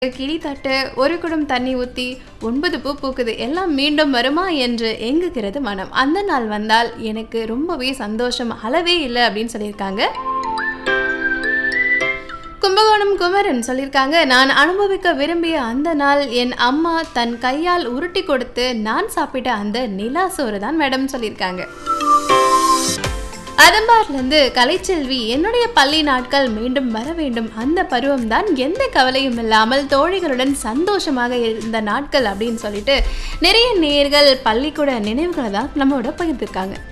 கிளி தட்டு, ஒரு குடம் தண்ணி ஊத்தி, 9 பூ பூக்குது எல்லாம் மீண்டும் வருமா என்று ஏங்குகிறது மனம். அந்த நாள் வந்தால் எனக்கு ரொம்பவே சந்தோஷம் அளவே இல்ல அப்படின்னு சொல்லியிருக்காங்க. கும்பகோணம் குமரன் சொல்லியிருக்காங்க, நான் அனுபவிக்க விரும்பிய அந்த நாள் என் அம்மா தன் கையால் உருட்டி கொடுத்து நான் சாப்பிட்ட அந்த நிலா சோறு தான் மேடம் சொல்லியிருக்காங்க. அதம்பார்லேருந்து கலைச்செல்வி, என்னுடைய பள்ளி நாட்கள் மீண்டும் வர வேண்டும். அந்த பருவம் தான் எந்த கவலையும் இல்லாமல் தோழிகளுடன் சந்தோஷமாக இருந்த நாட்கள் அப்படின்னு சொல்லிட்டு நிறைய நேயர்கள் பள்ளிக்கூட நினைவுகளை தான் நம்மளோட பகிர்ந்துருக்காங்க.